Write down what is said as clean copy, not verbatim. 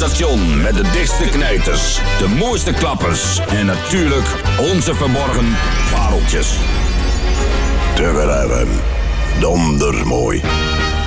radiostation met de dichtste knijters, de mooiste klappers en natuurlijk onze verborgen pareltjes. Te geluiden, donders mooi.